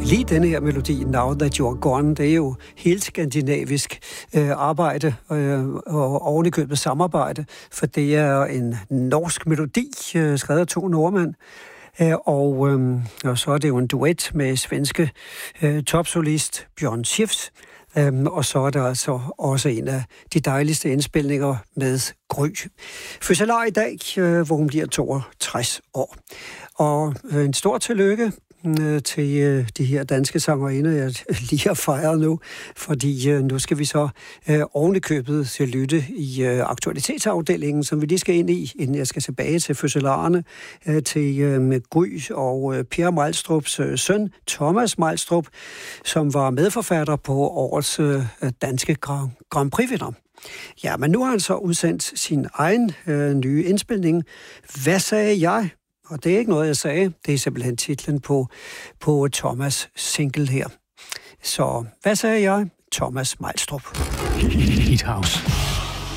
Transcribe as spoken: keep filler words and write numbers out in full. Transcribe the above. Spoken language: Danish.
lige denne her melodi, Now That You're Gone, det er jo helt skandinavisk øh, arbejde øh, og ovenikøbet samarbejde, for det er en norsk melodi, øh, skrevet af to nordmænd. Øh, og, øh, og så er det jo en duet med svenske øh, topsolist Bjørn Skifs. Øhm, og så er der altså også en af de dejligste indspilninger med Gry. Fødselar i dag, øh, hvor hun bliver toogtres år. Og øh, en stor tillykke øh, til øh, de her danske sangerinder, jeg lige har fejret nu, fordi øh, nu skal vi så øh, ovenikøbet til lytte i øh, aktualitetsafdelingen, som vi lige skal ind i, inden jeg skal tilbage til fødselarerne, øh, til øh, Gry og øh, Per Malstrups øh, søn, Thomas Malstrup, som var medforfatter på årets øh, danske Grand, Grand Prix-vinder. Ja, men nu har han så udsendt sin egen øh, nye indspilning. Hvad sagde jeg? Og det er ikke noget, jeg sagde. Det er simpelthen titlen på, på Thomas' single her. Så hvad sagde jeg? Thomas Malstrup. Hit House.